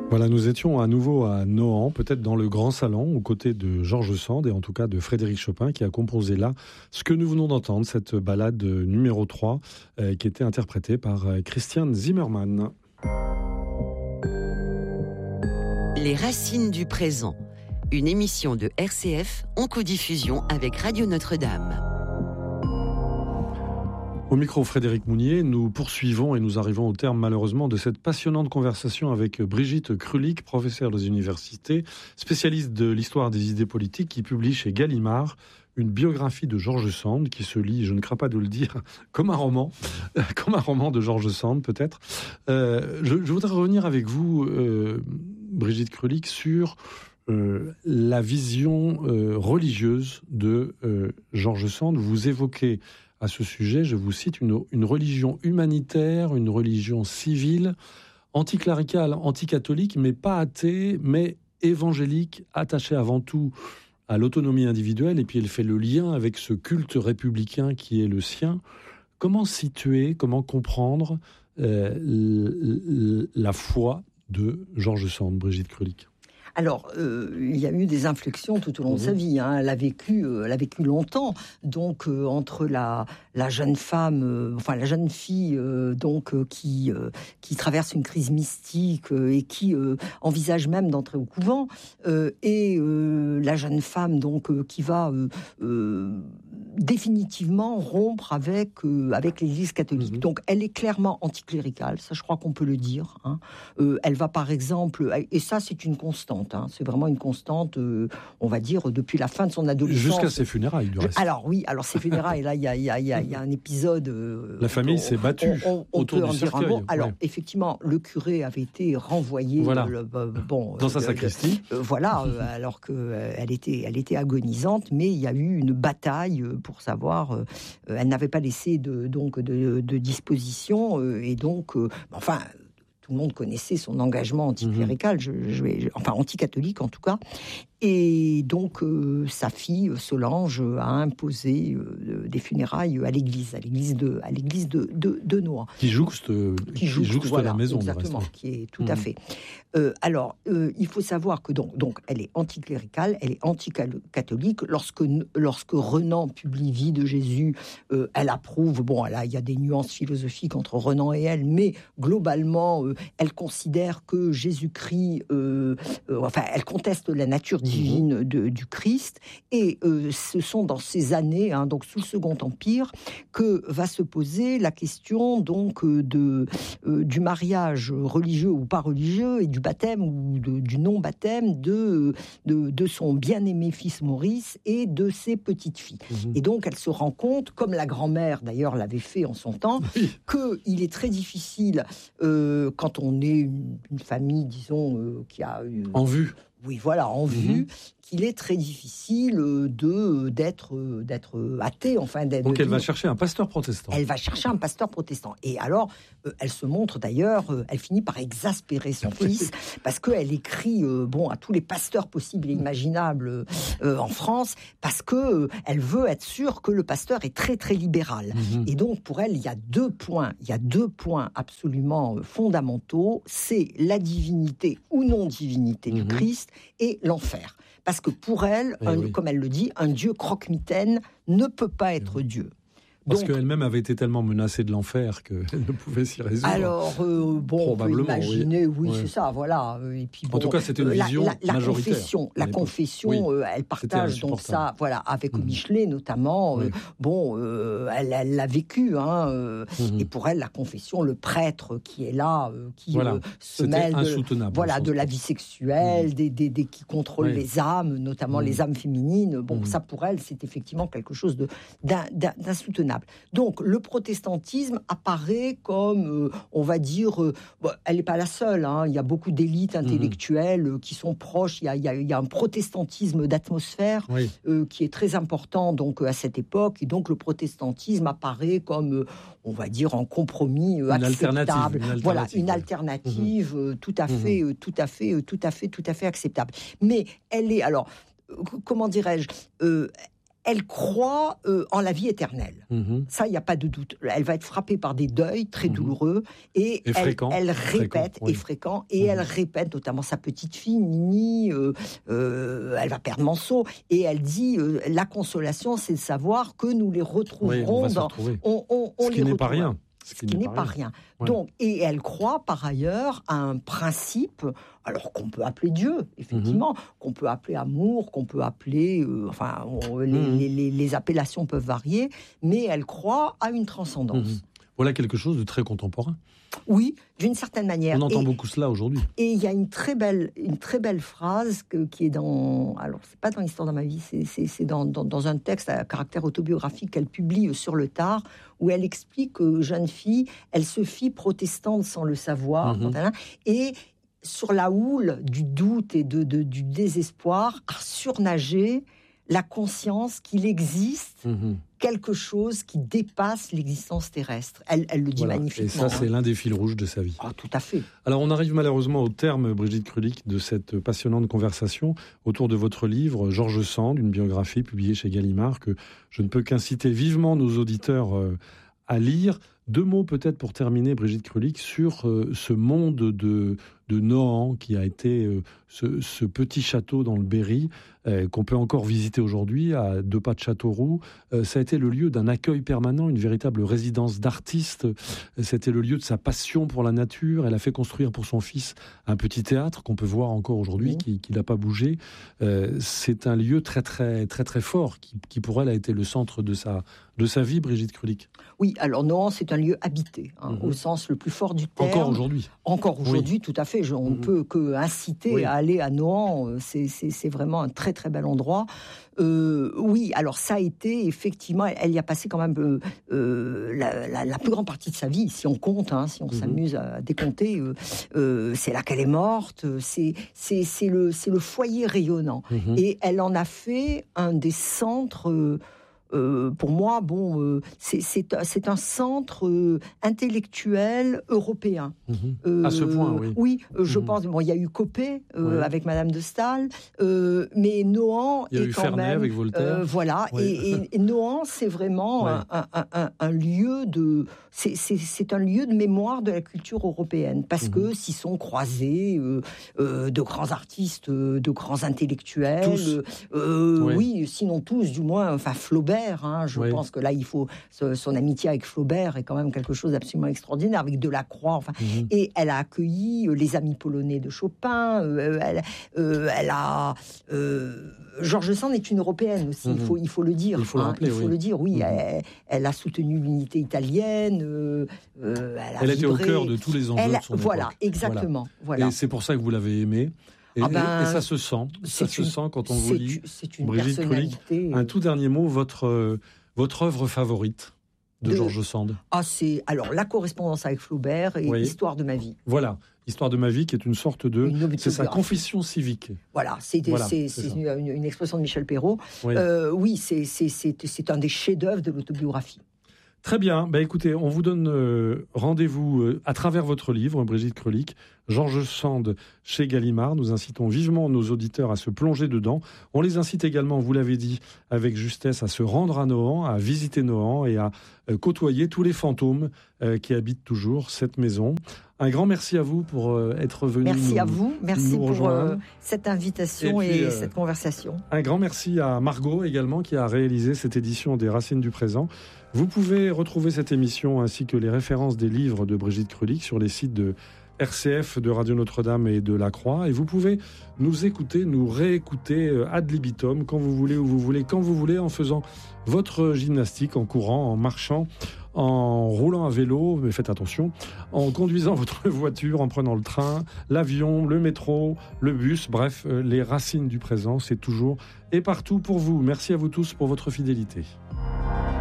Voilà, nous étions à nouveau à Nohant, peut-être dans le grand salon, aux côtés de Georges Sand et en tout cas de Frédéric Chopin, qui a composé là ce que nous venons d'entendre, cette ballade numéro 3, qui était interprétée par Christian Zimmermann. Les racines du présent, une émission de RCF en codiffusion avec Radio Notre-Dame. Au micro, Frédéric Mounier, nous poursuivons et nous arrivons au terme malheureusement de cette passionnante conversation avec Brigitte Krulik, professeure des universités, spécialiste de l'histoire des idées politiques, qui publie chez Gallimard une biographie de Georges Sand qui se lit, je ne crains pas de le dire, comme un roman de Georges Sand peut-être. Je voudrais revenir avec vous, Brigitte Krulik, sur la vision religieuse de Georges Sand. Vous évoquez à ce sujet, je vous cite, une religion humanitaire, une religion civile, anticléricale, anticatholique, mais pas athée, mais évangélique, attachée avant tout à l'autonomie individuelle. Et puis elle fait le lien avec ce culte républicain qui est le sien. Comment situer, comment comprendre la foi de Georges Sand, Brigitte Krulik ? Alors, il y a eu des inflexions tout au long de sa vie. Hein. Elle a vécu longtemps. Donc, entre la jeune femme, la jeune fille, qui traverse une crise mystique et qui envisage même d'entrer au couvent, et la jeune femme qui va définitivement rompre avec l'Église catholique. Donc, elle est clairement anticléricale. Ça, je crois qu'on peut le dire. Hein. Elle va, par exemple, et ça, c'est une constante. C'est vraiment une constante, on va dire, depuis la fin de son adolescence. Jusqu'à ses funérailles, du reste. Alors ses funérailles, là, il y a un épisode... la famille s'est battue autour du cercueil. Alors, effectivement, le curé avait été renvoyé dans sa sacristie. Alors qu'elle était agonisante, mais il y a eu une bataille pour savoir... elle n'avait pas laissé de disposition, et donc... tout le monde connaissait son engagement anticlérical, anticatholique en tout cas. Et donc, sa fille, Solange, a imposé des funérailles à l'église de Nohant. Qui jouxte la maison. Exactement, qui est tout à fait. Alors, il faut savoir que donc elle est anticléricale, elle est anticatholique. Lorsque Renan publie Vie de Jésus, elle approuve. Il y a des nuances philosophiques entre Renan et elle, mais globalement, elle considère que Jésus-Christ, elle conteste la nature divine du Christ, et ce sont dans ces années, donc sous le Second Empire, que va se poser la question du mariage religieux ou pas religieux, et du baptême ou du non-baptême de son bien-aimé fils Maurice et de ses petites filles. Et donc elle se rend compte, comme la grand-mère d'ailleurs l'avait fait en son temps, qu'il est très difficile, quand on est une famille, disons, qui a... en vue. Oui, voilà, en vue, qu'il est très difficile d'être athée, Donc elle va chercher un pasteur protestant. Elle va chercher un pasteur protestant. Et alors, elle se montre d'ailleurs, elle finit par exaspérer son fils, parce qu'elle écrit à tous les pasteurs possibles et imaginables en France, parce que elle veut être sûre que le pasteur est très très libéral. Et donc pour elle, il y a deux points absolument fondamentaux, c'est la divinité ou non-divinité du Christ et l'enfer. Parce que pour elle, comme elle le dit, un Dieu croque-mitaine ne peut pas être Dieu. Parce qu'elle-même avait été tellement menacée de l'enfer qu'elle ne pouvait s'y résoudre. Alors, on peut imaginer, c'est ça, voilà. Et puis, en tout cas, c'était une vision majoritaire. La confession, elle partage donc ça, avec Michelet notamment. Elle l'a vécu, et pour elle, la confession, le prêtre qui est là, se mêle de la vie sexuelle, qui contrôle les âmes, notamment les âmes féminines. Ça pour elle, c'est effectivement quelque chose d'insoutenable. Donc, le protestantisme apparaît comme, on va dire, elle n'est pas la seule. Il y a beaucoup d'élites intellectuelles qui sont proches. Il y a un protestantisme d'atmosphère qui est très important à cette époque. Et donc, le protestantisme apparaît comme, on va dire, un compromis acceptable. Une alternative tout à fait acceptable. Mais elle est, alors, comment dirais-je, elle croit en la vie éternelle. Ça, il n'y a pas de doute. Elle va être frappée par des deuils très douloureux et elle répète, et fréquent, et elle répète notamment sa petite fille, Nini, elle va perdre Manceau, et elle dit la consolation, c'est de savoir que nous les retrouverons ce qui n'est pas rien. Ce qui n'est pas rien. Donc, et elle croit par ailleurs à un principe, alors qu'on peut appeler Dieu, effectivement, qu'on peut appeler amour, qu'on peut appeler, les appellations peuvent varier, mais elle croit à une transcendance. Voilà quelque chose de très contemporain. Oui, d'une certaine manière. On entend beaucoup cela aujourd'hui. Et il y a une très belle phrase qui est dans... Alors, c'est pas dans l'histoire de ma vie, c'est dans un texte à caractère autobiographique qu'elle publie sur le tard, où elle explique que jeune fille, elle se fit protestante sans le savoir, et sur la houle du doute et du désespoir, a surnagé la conscience qu'il existe quelque chose qui dépasse l'existence terrestre. Elle le dit magnifiquement. Et ça, c'est l'un des fils rouges de sa vie. Ah, tout à fait. Alors, on arrive malheureusement au terme, Brigitte Krulik, de cette passionnante conversation autour de votre livre, George Sand, une biographie publiée chez Gallimard, que je ne peux qu'inciter vivement nos auditeurs à lire. 2 mots peut-être pour terminer, Brigitte Krulik, sur ce monde de Nohant, qui a été ce petit château dans le Berry, qu'on peut encore visiter aujourd'hui, à 2 pas de Châteauroux. Ça a été le lieu d'un accueil permanent, une véritable résidence d'artistes. C'était le lieu de sa passion pour la nature. Elle a fait construire pour son fils un petit théâtre qu'on peut voir encore aujourd'hui, qui n'a pas bougé. C'est un lieu très, très, très, très fort, qui pour elle a été le centre de sa vie, Brigitte Krulik. Oui, alors Nohant, c'est un lieu habité, au sens le plus fort du terme. Encore aujourd'hui. Encore aujourd'hui, tout à fait. On ne peut que inciter à aller à Nohant. C'est vraiment un très très bel endroit. Oui, alors ça a été effectivement, elle y a passé quand même la plus grande partie de sa vie, si on compte, si on s'amuse à décompter. C'est là qu'elle est morte. C'est le foyer rayonnant. Et elle en a fait un des centres. Pour moi, c'est un centre intellectuel européen. À ce point, oui. Oui, je pense. Bon, il y a eu Copé avec Madame de Staël, mais Nohant il y a eu Fernet avec Voltaire. Voilà, et Nohant, c'est vraiment un lieu de. C'est un lieu de mémoire de la culture européenne, parce que s'y sont croisés de grands artistes, de grands intellectuels. Tous. Oui, sinon tous, du moins. Enfin, Flaubert. Je pense que là, il faut son amitié avec Flaubert est quand même quelque chose d'absolument extraordinaire, avec Delacroix. Et elle a accueilli les amis polonais de Chopin. Elle a George Sand est une européenne aussi. Il faut le dire. Il faut le rappeler. Le dire. Oui, elle a soutenu l'unité italienne. Elle était au cœur de tous les enjeux de son époque. Exactement. Voilà. Et c'est pour ça que vous l'avez aimée. Et ça se sent. Ça se sent quand on vous lit. C'est une Brigitte Krulik, un tout dernier mot, votre œuvre favorite de George Sand. Alors la correspondance avec Flaubert et Histoire de ma vie. Voilà, Histoire de ma vie, qui est une sorte de... C'est sa confession civique. Voilà, c'est une expression de Michel Perrault. Oui, c'est un des chefs-d'œuvre de l'autobiographie. Très bien. Écoutez, on vous donne rendez-vous à travers votre livre, Brigitte Krulik, George Sand chez Gallimard. Nous incitons vivement nos auditeurs à se plonger dedans. On les incite également, vous l'avez dit avec justesse, à se rendre à Nohant, à visiter Nohant et à côtoyer tous les fantômes qui habitent toujours cette maison. Un grand merci à vous pour être venu. Merci à vous, merci pour cette invitation et cette conversation. Un grand merci à Margot également, qui a réalisé cette édition des Racines du présent. Vous pouvez retrouver cette émission ainsi que les références des livres de Brigitte Krulik sur les sites de RCF, de Radio Notre-Dame et de La Croix. Et vous pouvez nous écouter, nous réécouter ad libitum, quand vous voulez, où vous voulez, quand vous voulez, en faisant votre gymnastique, en courant, en marchant, en roulant à vélo, mais faites attention, en conduisant votre voiture, en prenant le train, l'avion, le métro, le bus, bref, les racines du présent, c'est toujours et partout pour vous. Merci à vous tous pour votre fidélité.